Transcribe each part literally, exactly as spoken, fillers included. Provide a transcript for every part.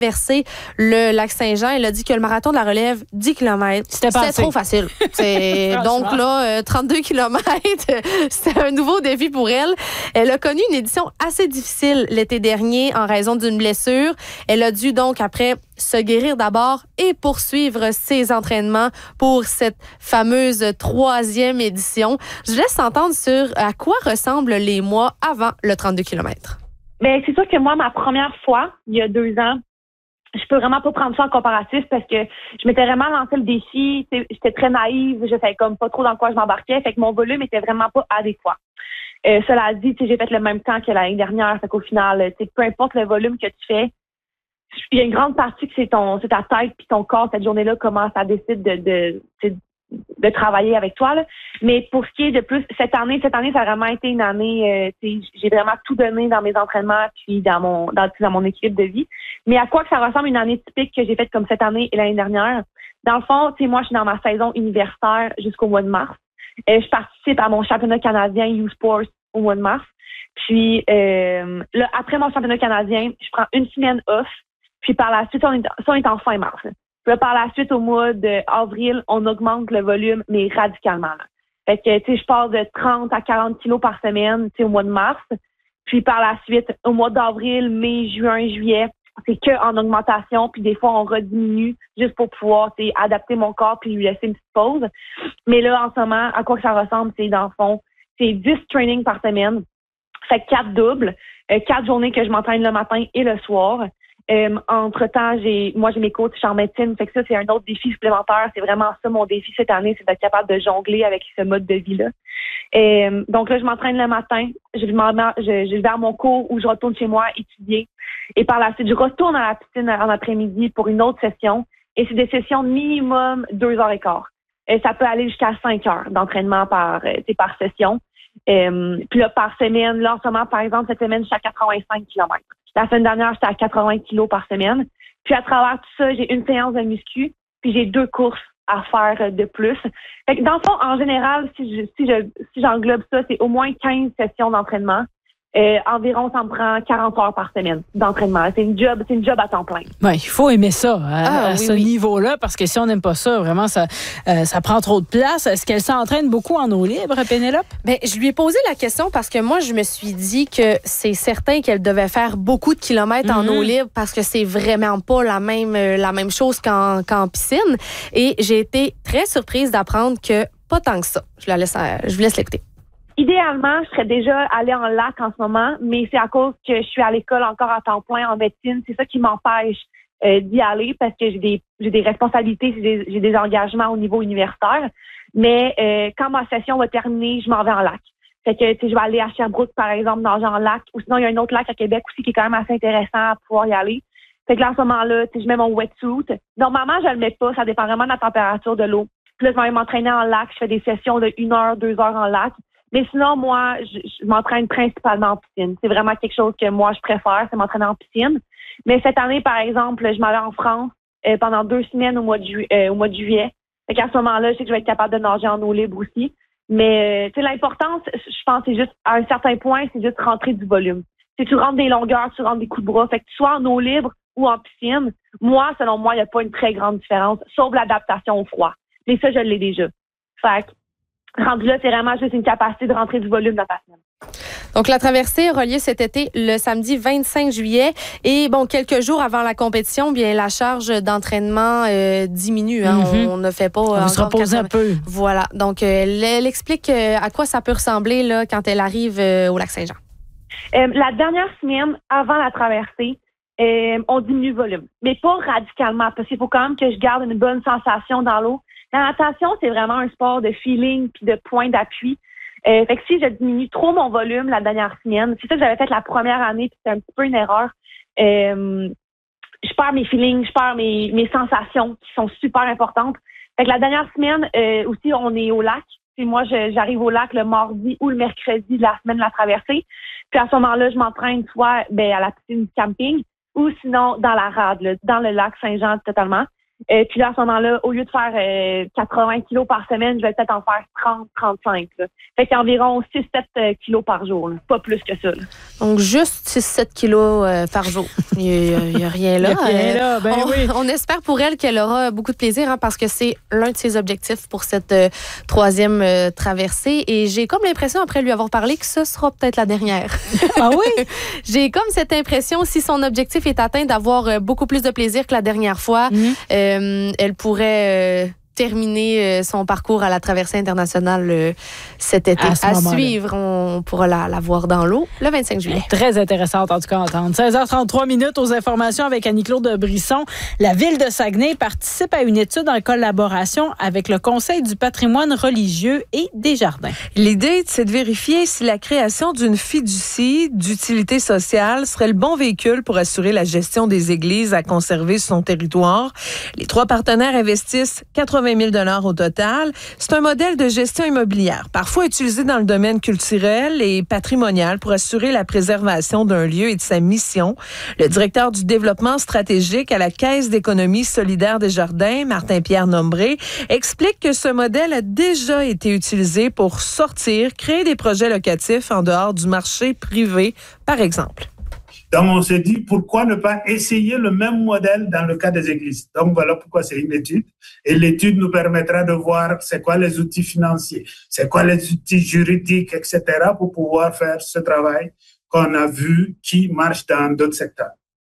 traverser le lac Saint-Jean. Elle a dit que le marathon de la relève, dix kilomètres, c'était, c'était trop facile. C'est, donc là, euh, trente-deux kilomètres, c'était un nouveau défi pour elle. Elle a connu une édition assez difficile l'été dernier en raison d'une blessure. Elle a dû donc, après, se guérir d'abord et poursuivre ses entraînements pour cette fameuse troisième édition. Je laisse entendre sur à quoi ressemblent les mois avant le trente-deux kilomètres. Bien, c'est sûr que moi, ma première fois, il y a deux ans, je peux vraiment pas prendre ça en comparatif parce que je m'étais vraiment lancé le défi. J'étais très naïve, je savais comme pas trop dans quoi je m'embarquais. Fait que mon volume était vraiment pas adéquat. Euh, cela dit, j'ai fait le même temps que l'année dernière. Fait qu'au final, peu importe le volume que tu fais, il y a une grande partie que c'est ton, c'est ta tête puis ton corps cette journée-là comment ça décide de, de, de, de travailler avec toi. Là. Mais pour ce qui est de plus, cette année, cette année, ça a vraiment été une année. Euh, j'ai vraiment tout donné dans mes entraînements puis dans mon, dans, dans mon équilibre de vie. Mais à quoi que ça ressemble une année typique que j'ai faite comme cette année et l'année dernière? Dans le fond, tu sais, moi, je suis dans ma saison universitaire jusqu'au mois de mars. Euh, je participe à mon championnat canadien U-Sports au mois de mars. Puis euh, là, après mon championnat canadien, je prends une semaine off. Puis par la suite, on est, ça, on est en fin mars. Là. Puis là, par la suite, au mois d'avril, on augmente le volume, mais radicalement. Là. Fait que, tu sais, je passe de trente à quarante kilos par semaine, tu sais, au mois de mars. Puis par la suite, au mois d'avril, mai, juin, juillet, c'est que en augmentation. Puis des fois, on rediminue juste pour pouvoir, tu sais, adapter mon corps puis lui laisser une petite pause. Mais là, en ce moment, à quoi que ça ressemble, c'est dans le fond, c'est dix trainings par semaine. Fait que quatre doubles, euh, quatre journées que je m'entraîne le matin et le soir. Euh, entre-temps, j'ai moi j'ai mes coachs en médecine, fait que ça, c'est un autre défi supplémentaire. C'est vraiment ça mon défi cette année, c'est d'être capable de jongler avec ce mode de vie-là. Euh, donc là, je m'entraîne le matin, je, je, je vais à mon cours où je retourne chez moi étudier. Et par la suite, je retourne à la piscine en après-midi pour une autre session. Et c'est des sessions minimum deux heures et quart. Et ça peut aller jusqu'à cinq heures d'entraînement par, euh, par session. Euh, puis là, par semaine, là, en ce moment, par exemple, cette semaine, je suis à quatre-vingt-cinq kilomètres. La semaine dernière, j'étais à quatre-vingts kilos par semaine. Puis à travers tout ça, j'ai une séance de muscu, puis j'ai deux courses à faire de plus. Fait que dans le fond, en général, si je, si je, si j'englobe ça, c'est au moins quinze sessions d'entraînement. Euh, environ, ça me prend quarante heures par semaine d'entraînement. C'est une job, c'est une job à temps plein. Ouais, il faut aimer ça à, ah, à oui, ce oui. niveau-là, parce que si on n'aime pas ça, vraiment, ça, euh, ça prend trop de place. Est-ce qu'elle s'entraîne beaucoup en eau libre, Pénélope? Ben, je lui ai posé la question parce que moi, je me suis dit que c'est certain qu'elle devait faire beaucoup de kilomètres mm-hmm. en eau libre parce que c'est vraiment pas la même, la même chose qu'en, qu'en piscine. Et j'ai été très surprise d'apprendre que pas tant que ça. Je la laisse, je vous laisse l'écouter. Idéalement, je serais déjà allée en lac en ce moment, mais c'est à cause que je suis à l'école encore à temps plein en médecine. C'est ça qui m'empêche euh, d'y aller parce que j'ai des j'ai des responsabilités, j'ai des, j'ai des engagements au niveau universitaire. Mais euh, quand ma session va terminer, je m'en vais en lac. Fait que tu sais, je vais aller à Sherbrooke, par exemple, nager en lac. Ou sinon, il y a un autre lac à Québec aussi qui est quand même assez intéressant à pouvoir y aller. Fait que là, en ce moment-là, tu sais, je mets mon wetsuit. Normalement, je le mets pas. Ça dépend vraiment de la température de l'eau. Puis là, je vais aller m'entraîner en lac. Je fais des sessions de une heure, deux heures en lac. Mais sinon, moi, je, je m'entraîne principalement en piscine. C'est vraiment quelque chose que moi, je préfère, c'est m'entraîner en piscine. Mais cette année, par exemple, je m'allais en France euh, pendant deux semaines au mois de, ju- euh, au mois de juillet. Fait qu'à ce moment-là, je sais que je vais être capable de nager en eau libre aussi. Mais, euh, tu sais, l'importance, je pense, c'est juste, à un certain point, c'est juste rentrer du volume. Si tu rentres des longueurs, tu rentres des coups de bras. Fait que tu sois en eau libre ou en piscine, moi, selon moi, il n'y a pas une très grande différence, sauf l'adaptation au froid. Mais ça, je l'ai déjà. Fait que, rendu là, c'est vraiment juste une capacité de rentrer du volume dans ta semaine. Donc, la traversée aura lieu cet été, le samedi vingt-cinq juillet. Et bon, quelques jours avant la compétition, bien la charge d'entraînement euh, diminue. Hein. Mm-hmm. On ne fait pas... On va se reposer un peu. Voilà. Donc, euh, elle, elle explique euh, à quoi ça peut ressembler là, quand elle arrive euh, au lac Saint-Jean. Euh, la dernière semaine, avant la traversée, euh, on diminue le volume. Mais pas radicalement, parce qu'il faut quand même que je garde une bonne sensation dans l'eau. La natation, c'est vraiment un sport de feeling puis de point d'appui. Euh, fait que si je diminue trop mon volume la dernière semaine, c'est ça que j'avais fait la première année, puis c'était un petit peu une erreur. Euh, je perds mes feelings, je perds mes, mes sensations qui sont super importantes. Fait que la dernière semaine, euh, aussi, on est au lac. Puis moi, je, j'arrive au lac le mardi ou le mercredi de la semaine de la traversée. Puis à ce moment-là, je m'entraîne soit ben, à la piscine du camping ou sinon dans la rade, là, dans le lac Saint-Jean totalement. Euh, puis là, à ce moment-là, au lieu de faire euh, quatre-vingts kilos par semaine, je vais peut-être en faire trente, trente-cinq. Là. Fait qu'environ six sept kilos par jour, là. Pas plus que ça. Là. Donc, juste six sept kilos euh, par jour. Il n'y a, a, a rien là. Il y a rien là, ben on, oui. on espère pour elle qu'elle aura beaucoup de plaisir hein, parce que c'est l'un de ses objectifs pour cette euh, troisième euh, traversée. Et j'ai comme l'impression, après lui avoir parlé, que ce sera peut-être la dernière. Ah oui? J'ai comme cette impression, si son objectif est atteint, d'avoir euh, beaucoup plus de plaisir que la dernière fois. Mm-hmm. Euh, elle pourrait... Euh, terminer son parcours à la traversée internationale euh, cet été. À, à suivre, on pourra la, la voir dans l'eau le vingt-cinq juillet. Très intéressante, en tout cas, à entendre. seize heures trente-trois minutes aux informations avec Annie-Claude Brisson. La ville de Saguenay participe à une étude en collaboration avec le Conseil du patrimoine religieux et des jardins. L'idée, c'est de vérifier si la création d'une fiducie d'utilité sociale serait le bon véhicule pour assurer la gestion des églises à conserver sur son territoire. Les trois partenaires investissent quatre-vingt mille dollars au total. C'est un modèle de gestion immobilière, parfois utilisé dans le domaine culturel et patrimonial pour assurer la préservation d'un lieu et de sa mission. Le directeur du développement stratégique à la Caisse d'économie solidaire des jardins, Martin-Pierre Nombré, explique que ce modèle a déjà été utilisé pour sortir, créer des projets locatifs en dehors du marché privé, par exemple. Donc, on s'est dit, pourquoi ne pas essayer le même modèle dans le cas des églises? Donc, voilà pourquoi c'est une étude. Et l'étude nous permettra de voir c'est quoi les outils financiers, c'est quoi les outils juridiques, et cetera pour pouvoir faire ce travail qu'on a vu qui marche dans d'autres secteurs.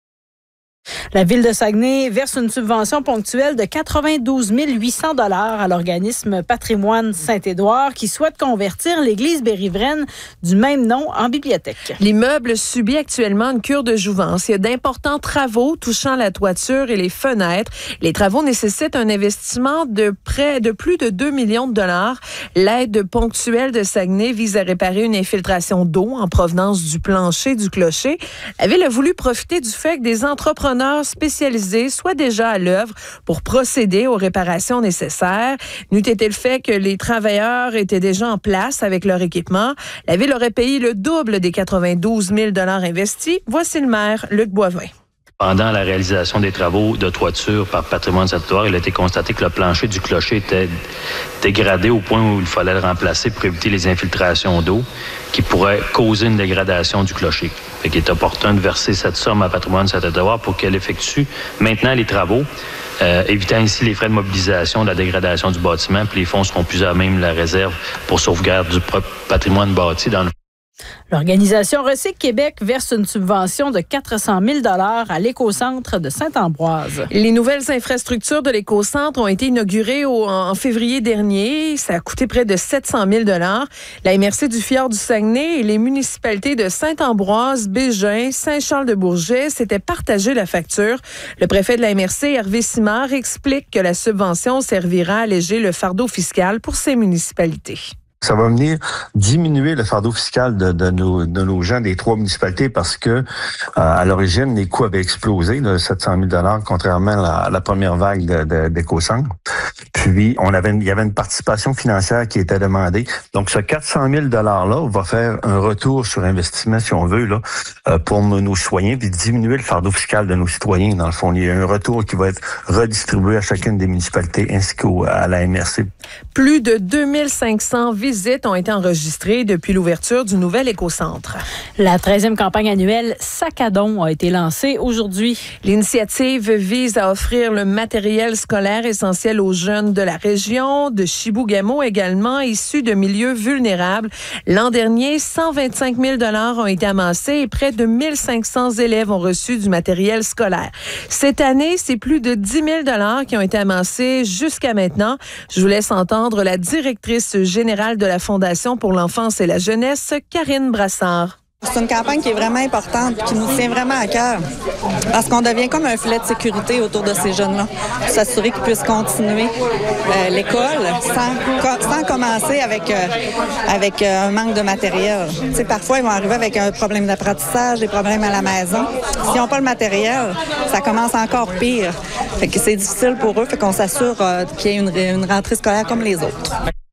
La Ville de Saguenay verse une subvention ponctuelle de quatre-vingt-douze mille huit cents dollars à l'organisme Patrimoine Saint-Édouard qui souhaite convertir l'église Bérivraine du même nom en bibliothèque. L'immeuble subit actuellement une cure de jouvence. Il y a d'importants travaux touchant la toiture et les fenêtres. Les travaux nécessitent un investissement de près de plus de deux millions de dollars. L'aide ponctuelle de Saguenay vise à réparer une infiltration d'eau en provenance du plancher du clocher. La Ville a voulu profiter du fait que des entrepreneurs spécialisés soient déjà à l'œuvre pour procéder aux réparations nécessaires. N'eût été le fait que les travailleurs étaient déjà en place avec leur équipement. La Ville aurait payé le double des quatre-vingt-douze mille dollars investis. Voici le maire, Luc Boivin. Pendant la réalisation des travaux de toiture par Patrimoine Saint-Édouard, il a été constaté que le plancher du clocher était dégradé au point où il fallait le remplacer pour éviter les infiltrations d'eau qui pourraient causer une dégradation du clocher. Fait qu'il est opportun de verser cette somme à Patrimoine Saint-Édouard pour qu'elle effectue maintenant les travaux, euh, évitant ainsi les frais de mobilisation de la dégradation du bâtiment, puis les fonds seront plus à même la réserve pour sauvegarde du patrimoine bâti dans le L'organisation Recycle Québec verse une subvention de quatre cent mille dollars à l'écocentre de Saint-Ambroise. Les nouvelles infrastructures de l'écocentre ont été inaugurées au, en, en février dernier. Ça a coûté près de sept cent mille dollars. La M R C du Fjord du Saguenay et les municipalités de Saint-Ambroise, Bégin, Saint-Charles-de-Bourget s'étaient partagé la facture. Le préfet de la M R C, Hervé Simard, explique que la subvention servira à alléger le fardeau fiscal pour ces municipalités. Ça va venir diminuer le fardeau fiscal de, de, nos, de nos gens des trois municipalités parce que euh, à l'origine, les coûts avaient explosé de sept cent mille dollars contrairement à la, à la première vague de, de, d'écocentre. Puis, on avait une, il y avait une participation financière qui était demandée. Donc, ce quatre cent mille dollars-là va faire un retour sur investissement, si on veut, là, euh, pour nos, nos citoyens, puis diminuer le fardeau fiscal de nos citoyens. Dans le fond, il y a un retour qui va être redistribué à chacune des municipalités ainsi qu'à la M R C. Plus de deux mille cinq cents visites ont été enregistrées depuis l'ouverture du nouvel écocentre. La treizième campagne annuelle Sac à don a été lancée aujourd'hui. L'initiative vise à offrir le matériel scolaire essentiel aux jeunes de la région, de Chibougamau également, issus de milieux vulnérables. L'an dernier, cent vingt-cinq mille dollars ont été amassés et près de mille cinq cents élèves ont reçu du matériel scolaire. Cette année, c'est plus de dix mille dollars qui ont été amassés jusqu'à maintenant. Je vous laisse entendre la directrice générale de la Fondation pour l'enfance et la jeunesse, Karine Brassard. C'est une campagne qui est vraiment importante et qui nous tient vraiment à cœur parce qu'on devient comme un filet de sécurité autour de ces jeunes-là pour s'assurer qu'ils puissent continuer euh, l'école sans, sans commencer avec, euh, avec euh, un manque de matériel. Tu sais, parfois, ils vont arriver avec un problème d'apprentissage, des problèmes à la maison. S'ils n'ont pas le matériel, ça commence encore pire. Fait que c'est difficile pour eux, fait qu'on s'assure euh, qu'il y ait une, une rentrée scolaire comme les autres.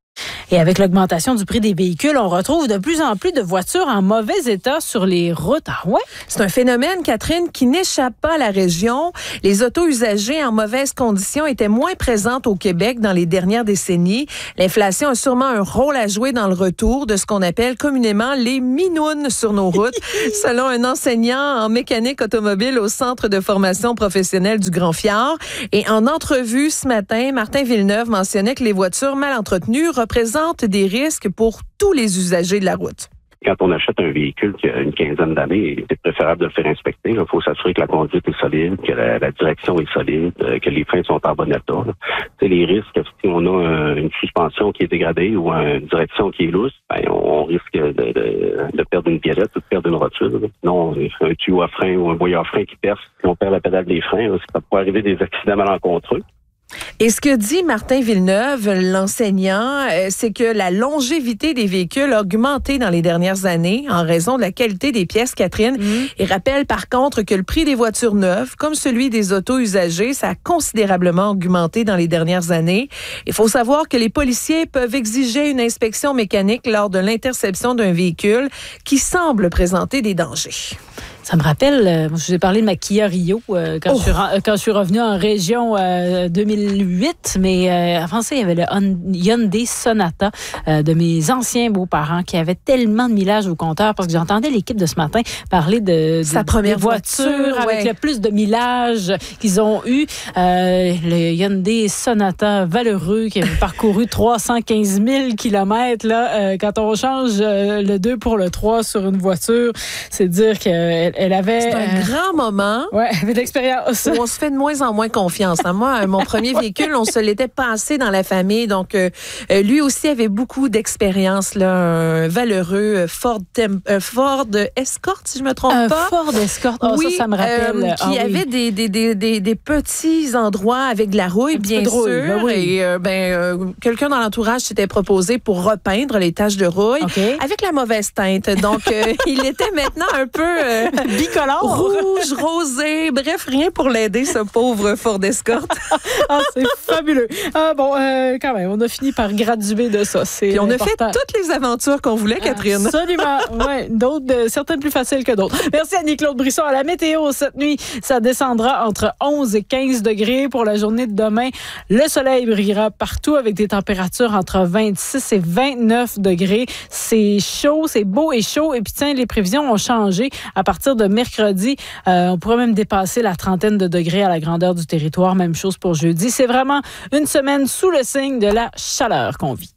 Et avec l'augmentation du prix des véhicules, on retrouve de plus en plus de voitures en mauvais état sur les routes. Ah ouais? C'est un phénomène, Catherine, qui n'échappe pas à la région. Les autos usagées en mauvaises conditions étaient moins présentes au Québec dans les dernières décennies. L'inflation a sûrement un rôle à jouer dans le retour de ce qu'on appelle communément les minounes sur nos routes, selon un enseignant en mécanique automobile au Centre de formation professionnelle du Grand Fjord. Et en entrevue ce matin, Martin Villeneuve mentionnait que les voitures mal entretenues représentent des risques pour tous les usagers de la route. Quand on achète un véhicule qui a une quinzaine d'années, c'est préférable de le faire inspecter. Il faut s'assurer que la conduite est solide, que la, la direction est solide, que les freins sont en bon état. C'est les risques, si on a une suspension qui est dégradée ou une direction qui est lousse, ben, on risque de, de, de perdre une pièce ou de perdre une rotule. Sinon, un tuyau à frein ou un boyau à frein qui perce, si on perd la pédale des freins, ça peut arriver des accidents malencontreux. Et ce que dit Martin Villeneuve, l'enseignant, c'est que la longévité des véhicules a augmenté dans les dernières années en raison de la qualité des pièces, Catherine. Mmh. Il rappelle par contre que le prix des voitures neuves, comme celui des autos usagées, ça a considérablement augmenté dans les dernières années. Il faut savoir que les policiers peuvent exiger une inspection mécanique lors de l'interception d'un véhicule qui semble présenter des dangers. Ça me rappelle, euh, je vous ai parlé de ma Kia Rio euh, quand, oh. je suis, quand je suis revenue en région euh, deux mille huit, mais euh, avant ça, il y avait le Hyundai Sonata euh, de mes anciens beaux-parents qui avait tellement de millage au compteur parce que j'entendais l'équipe de ce matin parler de, de sa première voiture, voiture avec ouais. le plus de millage qu'ils ont eu. Euh, le Hyundai Sonata valeureux qui avait parcouru trois cent quinze mille kilomètres. Là, euh, quand on change euh, le deux pour le trois sur une voiture, c'est dire qu'elle Elle avait, c'est un euh, grand moment. Ouais, elle avait d'expérience. Où on se fait de moins en moins confiance. Moi, mon premier véhicule, on se l'était passé dans la famille. Donc, euh, lui aussi avait beaucoup d'expérience. Là, un valeureux Ford, Tem- euh, Ford Escort, si je me trompe un pas. Ford Escort, oh, oui, ça, ça me rappelle. Euh, qui ah, avait oui. des, des, des, des, des petits endroits avec de la rouille, bien sûr. Rouille, ben oui. Et euh, ben, euh, quelqu'un dans l'entourage s'était proposé pour repeindre les taches de rouille okay. avec la mauvaise teinte. Donc, euh, il était maintenant un peu... Euh, bicolore. Rouge, rosé, bref, rien pour l'aider, ce pauvre Ford Escort. Ah, c'est fabuleux. Ah, bon, euh, quand même, on a fini par graduer de ça. C'est Puis on important. a fait toutes les aventures qu'on voulait, Catherine. Absolument. Ouais, d'autres, euh, certaines plus faciles que d'autres. Merci Annie-Claude Brisson. À la météo, cette nuit, ça descendra entre onze et quinze degrés pour la journée de demain. Le soleil brillera partout avec des températures entre vingt-six et vingt-neuf degrés. C'est chaud, c'est beau et chaud. Et puis, tiens, les prévisions ont changé à partir de mercredi. Euh, on pourrait même dépasser la trentaine de degrés à la grandeur du territoire. Même chose pour jeudi. C'est vraiment une semaine sous le signe de la chaleur qu'on vit.